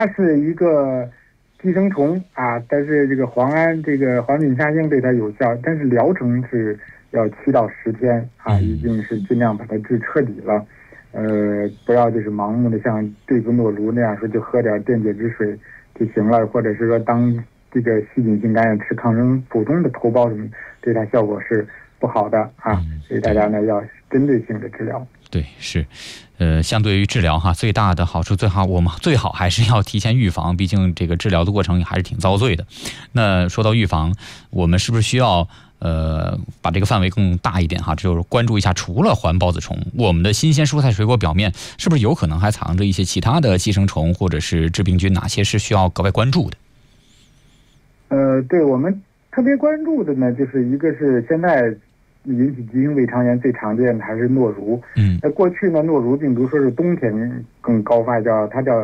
它是一个寄生虫啊，但是这个这个环丙沙星对它有效，但是疗程是要7到10天啊，一定是尽量把它治彻底了。不要就是盲目的像对付诺如那样说就喝点电解质水就行了，或者是说当这个细菌性感染吃抗生普通的头孢什么，对它效果是不好的啊。所以大家呢要针对性的治疗。 对，是，相对于治疗哈，最大的好处我们最好还是要提前预防，毕竟这个治疗的过程还是挺遭罪的。那说到预防，我们是不是需要把这个范围更大一点哈？就是关注一下，除了环孢子虫，我们的新鲜蔬菜水果表面是不是有可能还藏着一些其他的寄生虫或者是致病菌？哪些是需要格外关注的？ 对，我们特别关注的呢，就是一个是现在引起急性胃肠炎最常见的还是诺如。过去呢，诺如病毒说是冬天更高发，它叫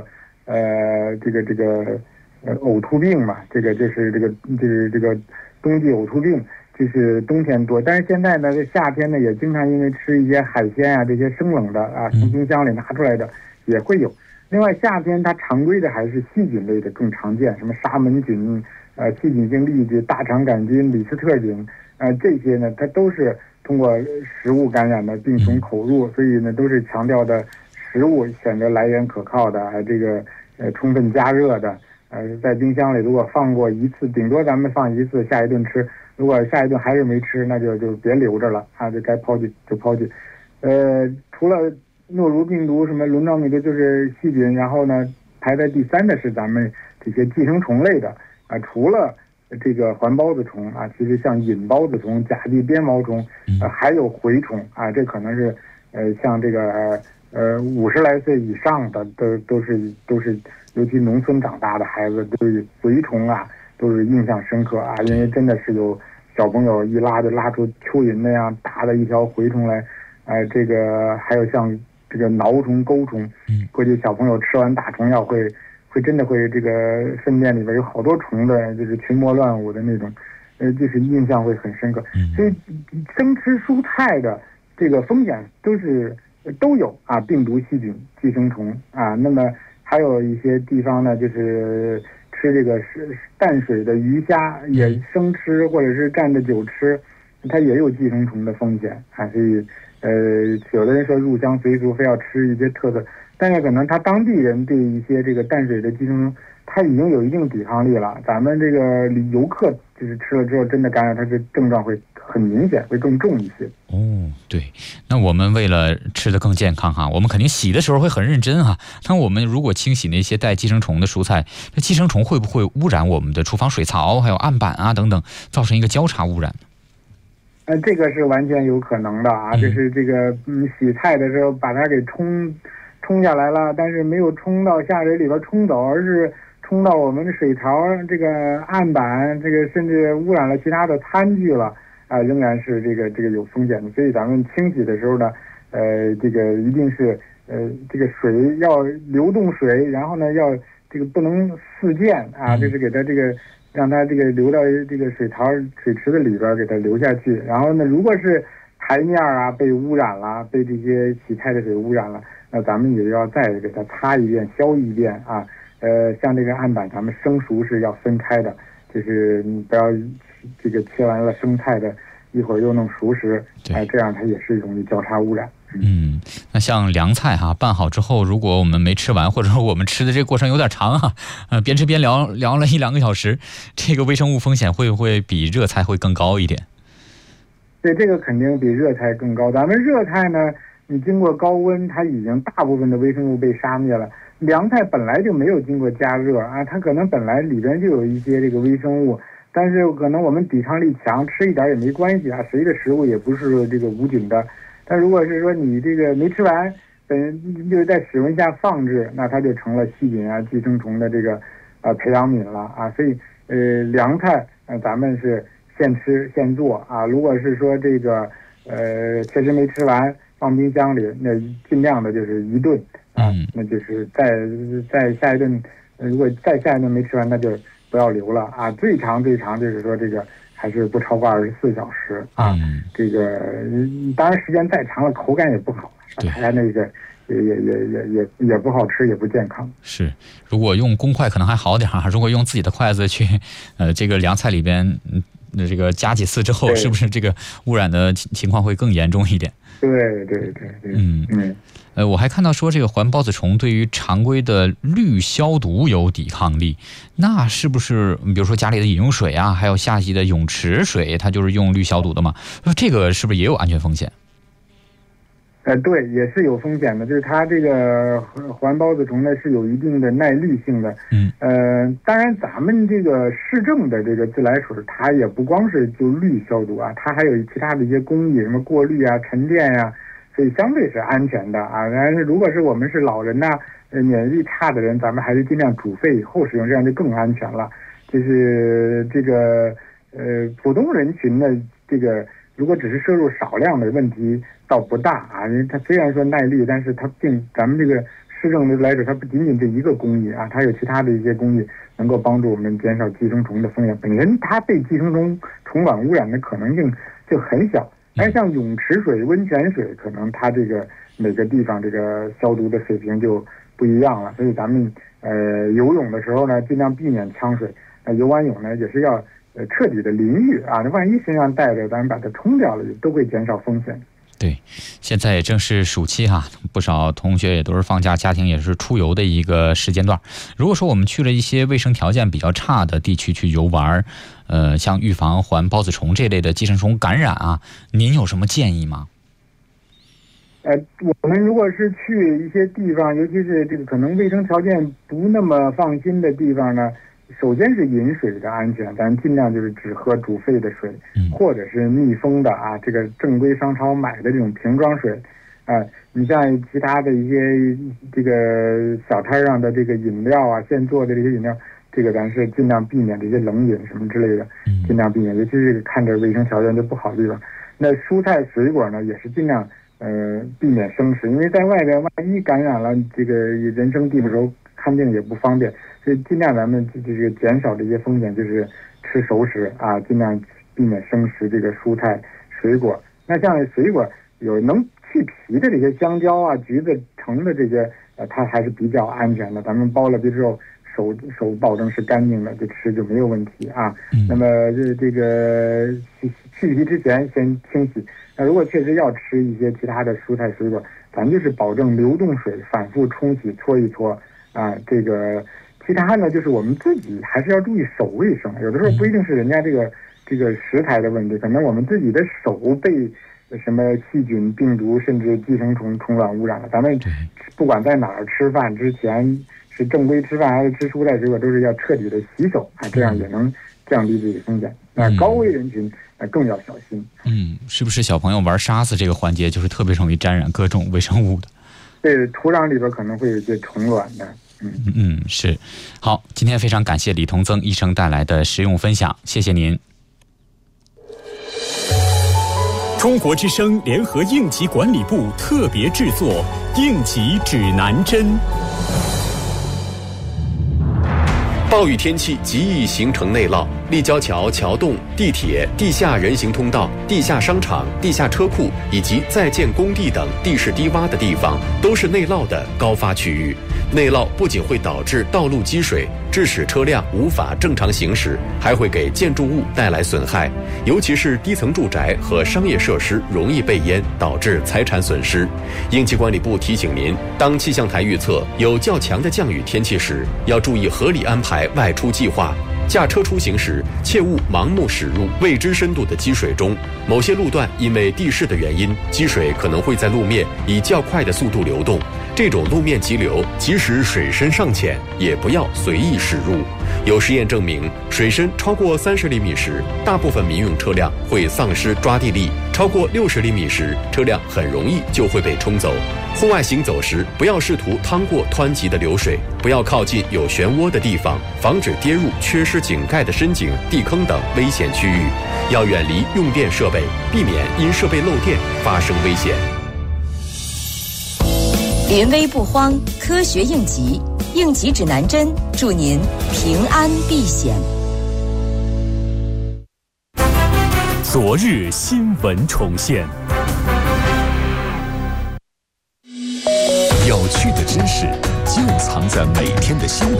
呕吐病嘛，这个冬季呕吐病，就是冬天多。但是现在呢，夏天呢也经常因为吃一些海鲜啊，这些生冷的啊，从冰箱里拿出来的也会有。另外夏天它常规的还是细菌类的更常见，什么沙门菌、细菌性痢疾、大肠杆菌、李斯特菌。这些呢，它都是通过食物感染的，并从口入，所以呢，都是强调的食物选择来源可靠的，充分加热的，在冰箱里如果放过一次，顶多咱们放一次，下一顿吃。如果下一顿还是没吃，那就别留着了啊，就该抛弃就抛弃。除了诺如病毒、什么轮状病毒就是细菌，然后呢，排在第3的是咱们这些寄生虫类的啊，除了这个环孢子虫啊，其实像隐孢子虫、甲地鞭毛虫，还有蛔虫啊，这可能是像这个50来岁以上的都是，尤其农村长大的孩子对蛔虫啊都是印象深刻啊，因为真的是有小朋友一拉就拉出蚯蚓那样大的一条蛔虫来，这个还有像这个挠虫、钩虫，估计小朋友吃完打虫药会真的会这个粪便里边有好多虫的，就是群魔乱舞的那种，就是印象会很深刻。所以生吃蔬菜的这个风险都有啊，病毒、细菌、寄生虫啊。那么还有一些地方呢，就是吃这个淡水的鱼虾也生吃，或者是蘸着酒吃，它也有寄生虫的风险啊。所以有的人说入乡随俗，非要吃一些特色。但是可能他当地人对一些这个淡水的寄生虫，他已经有一定抵抗力了。咱们这个游客就是吃了之后真的感染，他的症状会很明显，会更重一些。 对，那我们为了吃得更健康哈，我们肯定洗的时候会很认真哈。那我们如果清洗那些带寄生虫的蔬菜，那寄生虫会不会污染我们的厨房水槽，还有案板啊等等，造成一个交叉污染？ 这个是完全有可能的啊，就是这个洗菜的时候把它给冲下来了，但是没有冲到下水里边冲走，而是冲到我们的水槽、这个案板，这个甚至污染了其他的餐具了啊，仍然是这个有风险的。所以咱们清洗的时候呢，这个一定是这个水要流动水，然后呢要这个不能四溅啊，就是给它这个让它这个流到这个水池的里边给它流下去。然后呢，如果是台面啊被污染了，被这些洗菜的水污染了，那咱们也要再给它擦一遍、消一遍啊。像这个案板，咱们生熟是要分开的，就是你不要这个切完了生菜的，一会儿又弄熟食，这样它也是容易交叉污染。 那像凉菜哈，拌好之后，如果我们没吃完，或者说我们吃的这个过程有点长哈，边吃边凉了1-2个小时，这个微生物风险会不会比热菜会更高一点？ 对，这个肯定比热菜更高。咱们热菜呢，你经过高温，它已经大部分的微生物被杀灭了。凉菜本来就没有经过加热啊，它可能本来里边就有一些这个微生物，但是可能我们抵抗力强，吃一点也没关系啊。谁的食物也不是这个无菌的。但如果是说你这个没吃完，就是在室温下放置，那它就成了细菌啊、寄生虫的这个培养皿了啊。所以凉菜咱们是现吃现做啊。如果是说这个确实没吃完，放冰箱里，那尽量的就是一顿啊，那就是再下一顿，如果再下一顿没吃完，那就不要留了啊。最长就是说这个还是不超过24小时啊。这个当然时间再长了，口感也不好，它那个也不好吃，也不健康。 是，如果用公筷可能还好点儿，如果用自己的筷子去这个凉菜里边这个夹几次之后，是不是这个污染的情况会更严重一点？ 对。 我还看到说这个环孢子虫对于常规的氯消毒有抵抗力，那是不是比如说家里的饮用水啊，还有夏季的泳池水，它就是用氯消毒的嘛？这个是不是也有安全风险？ 对，也是有风险的，就是它这个环孢子虫呢是有一定的耐氯性的。当然咱们这个市政的这个自来水，它也不光是就氯消毒啊，它还有其他的一些工艺，什么过滤啊、沉淀呀，所以相对是安全的啊。但是如果是我们是老人呐、免疫力差的人，咱们还是尽量煮沸以后使用，这样就更安全了。就是这个普通人群呢，这个如果只是摄入少量的问题倒不大啊，因为它虽然说耐氯，但是它咱们这个市政的自来水它不仅仅这一个工艺啊，它有其他的一些工艺能够帮助我们减少寄生虫的风险。本身它被寄生虫卵污染的可能性就很小，而像泳池水、温泉水，可能它这个每个地方这个消毒的水平就不一样了。所以咱们游泳的时候呢，尽量避免呛水。游完泳呢，也是要彻底的淋浴啊，那万一身上带着，咱们把它冲掉了，都会减少风险。 对，现在也正是暑期哈，不少同学也都是放假，家庭也是出游的一个时间段。如果说我们去了一些卫生条件比较差的地区去游玩，像预防环孢子虫这类的寄生虫感染啊，您有什么建议吗？ 我们如果是去一些地方，尤其是这个可能卫生条件不那么放心的地方呢，首先是饮水的安全，咱尽量就是只喝煮沸的水，或者是密封的啊，这个正规商超买的这种瓶装水，你像其他的一些这个小摊上的这个饮料啊，现做的这些饮料，这个咱是尽量避免这些冷饮什么之类的，尽量避免，尤其是看着卫生条件就不好的地方。那蔬菜水果呢，也是尽量避免生食，因为在外边万一感染了，这个人生地不熟，看病也不方便。所以尽量咱们这个减少这些风险，就是吃熟食啊，尽量避免生食这个蔬菜水果。那像水果有能去皮的这些香蕉啊、橘子、橙的这些，它还是比较安全的。咱们剥了皮之后，手保证是干净的，就吃就没有问题啊。那么这个去皮之前先清洗。那如果确实要吃一些其他的蔬菜水果，咱就是保证流动水反复冲洗搓一搓啊，这个。其他呢，就是我们自己还是要注意手卫生。有的时候不一定是人家这个食材的问题，可能我们自己的手被什么细菌、病毒甚至寄生虫卵污染了。咱们不管在哪儿吃饭之前，是正规吃饭还是吃蔬菜水果，都是要彻底的洗手啊，这样也能降低这个风险。那高危人群更要小心。 是不是小朋友玩沙子这个环节就是特别容易沾染各种微生物的？ 对，土壤里边可能会有一些虫卵的。 是。好，今天非常感谢李同增医生带来的实用分享，谢谢您。 中国之声联合应急管理部特别制作应急指南针。 暴雨天气极易形成内涝，立交桥、桥洞、地铁、地下人行通道、地下商场、地下车库以及在建工地等地势低洼的地方，都是内涝的高发区域。内涝不仅会导致道路积水，致使车辆无法正常行驶，还会给建筑物带来损害，尤其是低层住宅和商业设施容易被淹，导致财产损失。应急管理部提醒您，当气象台预测有较强的降雨天气时，要注意合理安排外出计划。驾车出行时，切勿盲目驶入未知深度的积水中。某些路段因为地势的原因，积水可能会在路面以较快的速度流动。这种路面急流，即使水深尚浅，也不要随意驶入。有实验证明，水深超过30厘米时，大部分民用车辆会丧失抓地力；超过60厘米时，车辆很容易就会被冲走。户外行走时，不要试图趟过湍急的流水，不要靠近有漩涡的地方，防止跌入缺失井盖的深井、地坑等危险区域。要远离用电设备，避免因设备漏电发生危险。 临危不慌，科学应急，应急指南针，祝您平安避险。 昨日新闻重现。 藏在每天的新闻